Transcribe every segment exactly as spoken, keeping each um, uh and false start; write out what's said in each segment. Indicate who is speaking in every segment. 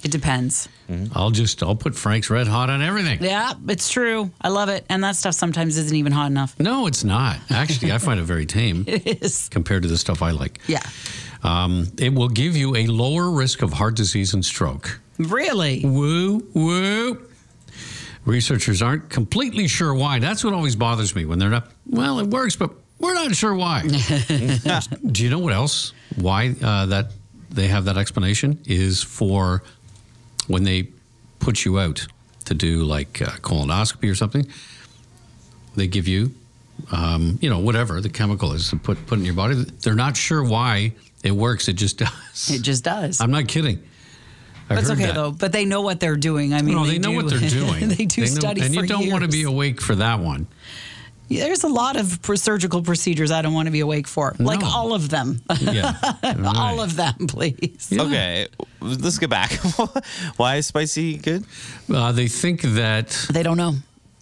Speaker 1: It depends.
Speaker 2: Mm-hmm. I'll just, I'll put Frank's Red Hot on everything.
Speaker 1: Yeah, it's true. I love it. And that stuff sometimes isn't even hot enough.
Speaker 2: No, it's not. Actually, I find it very tame.
Speaker 1: It is.
Speaker 2: Compared to the stuff I like.
Speaker 1: Yeah.
Speaker 2: Um, it will give you a lower risk of heart disease and stroke.
Speaker 1: Really?
Speaker 2: Woo, woo. Researchers aren't completely sure why. That's what always bothers me when they're not, well, it works, but we're not sure why. Do you know what else? Why uh, that they have that explanation is for when they put you out to do like uh, colonoscopy or something, they give you, um, you know, whatever the chemical is to put, put in your body. They're not sure why it works. It just does.
Speaker 1: It just does.
Speaker 2: I'm not kidding. I
Speaker 1: That's
Speaker 2: heard
Speaker 1: okay,
Speaker 2: that.
Speaker 1: though. But they know what they're doing. I mean,
Speaker 2: No, they,
Speaker 1: they
Speaker 2: know
Speaker 1: do,
Speaker 2: what they're doing.
Speaker 1: they do
Speaker 2: they know,
Speaker 1: study
Speaker 2: and
Speaker 1: for
Speaker 2: you don't
Speaker 1: years.
Speaker 2: want to be awake for that one.
Speaker 1: Yeah, there's a lot of pr- surgical procedures I don't want to be awake for.
Speaker 2: No.
Speaker 1: Like all of them.
Speaker 2: Yeah. Right.
Speaker 1: All of them, please.
Speaker 2: Yeah.
Speaker 3: Okay, let's get back. Why is spicy good?
Speaker 2: Uh, they think that
Speaker 1: They don't know.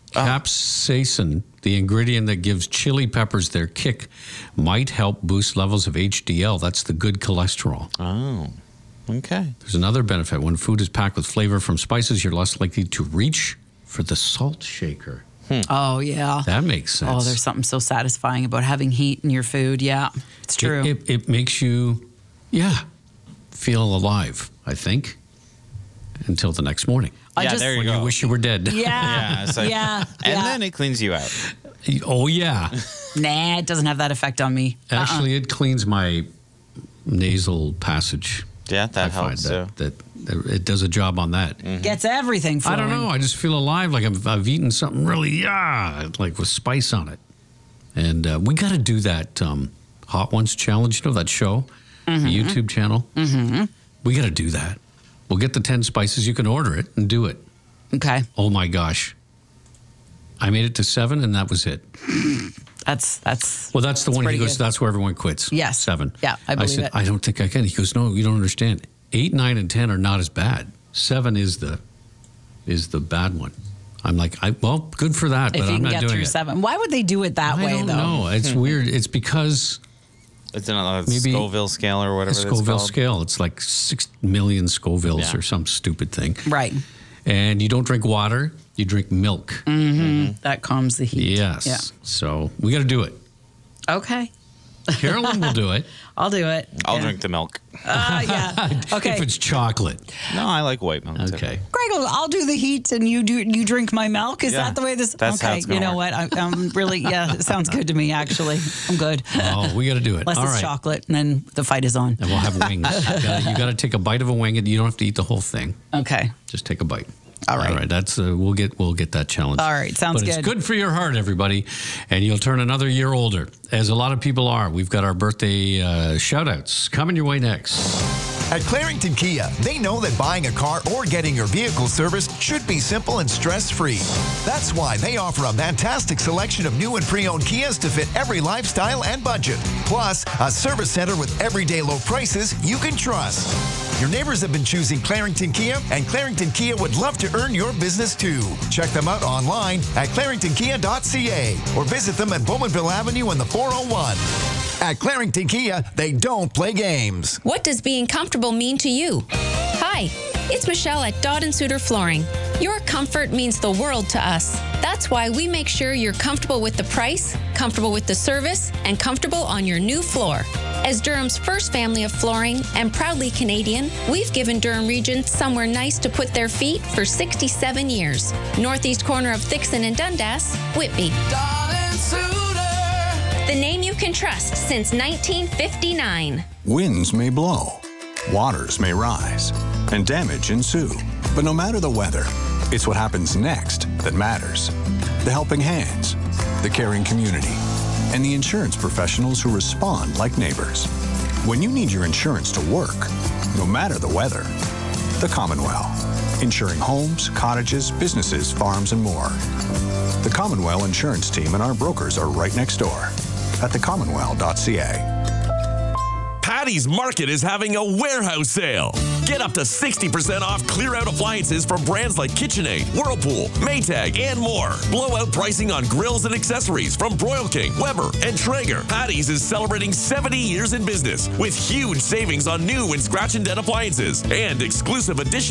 Speaker 2: capsaicin, the ingredient that gives chili peppers their kick, might help boost levels of H D L. That's the good cholesterol.
Speaker 3: Oh, okay.
Speaker 2: There's another benefit. When food is packed with flavor from spices, you're less likely to reach for the salt shaker.
Speaker 1: Oh, yeah.
Speaker 2: That makes sense.
Speaker 1: Oh, there's something so satisfying about having heat in your food. Yeah, it's true.
Speaker 2: It, it, it makes you, yeah, feel alive, I think, until the next morning.
Speaker 1: I
Speaker 3: Yeah,
Speaker 1: just,
Speaker 3: there you
Speaker 2: When
Speaker 3: go.
Speaker 2: you wish you were dead.
Speaker 1: Yeah.
Speaker 3: Yeah, it's like-
Speaker 1: yeah.
Speaker 3: And
Speaker 1: yeah.
Speaker 3: then it cleans you out.
Speaker 2: Oh, yeah.
Speaker 1: Nah, it doesn't have that effect on me. Uh-uh.
Speaker 2: Actually, it cleans my nasal passage.
Speaker 3: Yeah, that
Speaker 2: I find
Speaker 3: helps
Speaker 2: that,
Speaker 3: too.
Speaker 2: that, that it does a job on that.
Speaker 1: Gets everything
Speaker 2: I don't
Speaker 1: flowing.
Speaker 2: know. I just feel alive, like I've, I've eaten something really, yeah, like with spice on it. And uh, we got to do that um, Hot Ones challenge, you know, that show,
Speaker 1: Mm-hmm.
Speaker 2: the YouTube channel. Mm-hmm. We got to do that. We'll get the ten spices. You can order it and do it.
Speaker 1: Okay.
Speaker 2: Oh my gosh. I made it to seven and that was it.
Speaker 1: That's, that's,
Speaker 2: Well, that's the one he
Speaker 1: pretty
Speaker 2: goes,
Speaker 1: good.
Speaker 2: that's where everyone quits.
Speaker 1: Yes.
Speaker 2: Seven.
Speaker 1: Yeah, I believe
Speaker 2: said,
Speaker 1: it.
Speaker 2: I don't think I can. He goes, no, you don't understand. Eight, nine, and ten are not as bad. Seven is the is the bad one. I'm like, I, well, good for that,
Speaker 1: if
Speaker 2: but
Speaker 1: you
Speaker 2: I'm
Speaker 1: can
Speaker 2: not
Speaker 1: get
Speaker 2: doing
Speaker 1: through
Speaker 2: it.
Speaker 1: seven. Why would they do it that
Speaker 2: I
Speaker 1: way,
Speaker 2: don't
Speaker 1: though?
Speaker 2: know. It's weird. It's because
Speaker 3: It's another
Speaker 2: Maybe
Speaker 3: Scoville scale or
Speaker 2: the
Speaker 3: whatever it's
Speaker 2: Scoville
Speaker 3: called.
Speaker 2: scale, it's like six million Scovilles
Speaker 3: Yeah.
Speaker 2: or some stupid thing.
Speaker 1: Right.
Speaker 2: And you don't drink water, you drink milk.
Speaker 1: Mm-hmm. That calms the heat.
Speaker 2: Yes.
Speaker 1: Yeah.
Speaker 2: So we got to do it.
Speaker 1: Okay.
Speaker 2: Carolyn will do it.
Speaker 1: I'll do it.
Speaker 3: I'll
Speaker 1: yeah.
Speaker 3: drink the milk.
Speaker 1: Uh, yeah. Okay.
Speaker 2: If it's chocolate.
Speaker 3: No, I like white milk. too.
Speaker 2: Okay.
Speaker 1: Greg, I'll do the heat and you do you drink my milk. Is
Speaker 3: Yeah,
Speaker 1: that the way this?
Speaker 3: that's how
Speaker 1: okay.
Speaker 3: it's gonna
Speaker 1: You know
Speaker 3: work.
Speaker 1: what? I, I'm really yeah. It sounds good to me. Actually, I'm good.
Speaker 2: Oh, we got to do it.
Speaker 1: Unless
Speaker 2: All
Speaker 1: it's
Speaker 2: right.
Speaker 1: chocolate, and then the fight is on.
Speaker 2: And we'll have wings. You got to take a bite of a wing, and you don't have to eat the whole thing.
Speaker 1: Okay.
Speaker 2: Just take a bite.
Speaker 1: All right.
Speaker 2: All right. That's uh, we'll get we'll get that challenge.
Speaker 1: All right, sounds
Speaker 2: but
Speaker 1: good.
Speaker 2: It's good for your heart, everybody, and you'll turn another year older, as a lot of people are. We've got our birthday uh, shout outs coming your way next.
Speaker 4: At Clarington Kia, they know that buying a car or getting your vehicle serviced should be simple and stress-free. That's why they offer a fantastic selection of new and pre-owned Kias to fit every lifestyle and budget. Plus, a service center with everyday low prices you can trust. Your neighbors have been choosing Clarington Kia, and Clarington Kia would love to earn your business too. Check them out online at clarington kia dot c a or visit them at Bowmanville Avenue in the four oh one. At Clarington Kia, they don't play games.
Speaker 5: What does being comfortable mean to you? Hi, it's Michelle at Dodd and Suter Flooring. Your comfort means the world to us. That's why we make sure you're comfortable with the price, comfortable with the service, and comfortable on your new floor. As Durham's first family of flooring and proudly Canadian, we've given Durham Region somewhere nice to put their feet for sixty-seven years. Northeast corner of Thixon and Dundas, Whitby. The name you can trust since nineteen fifty-nine.
Speaker 6: Winds may blow, waters may rise, and damage ensue. But no matter the weather, it's what happens next that matters. The helping hands, the caring community, and the insurance professionals who respond like neighbors. When you need your insurance to work, no matter the weather, the Commonwealth, insuring homes, cottages, businesses, farms, and more. The Commonwealth Insurance Team and our brokers are right next door at the commonwealth dot c a.
Speaker 7: Patty's Market is having a warehouse sale. Get up to sixty percent off clear-out appliances from brands like KitchenAid, Whirlpool, Maytag, and more. Blowout pricing on grills and accessories from Broil King, Weber, and Traeger. Patty's is celebrating seventy years in business with huge savings on new and scratch and dent appliances and exclusive additional